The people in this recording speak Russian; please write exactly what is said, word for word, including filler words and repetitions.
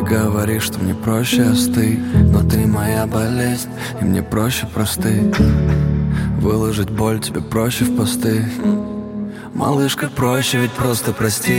говоришь, что мне проще остыть, но ты моя болезнь, и мне проще простыть. Выложить боль тебе проще в посты. Малышка, проще ведь просто прости.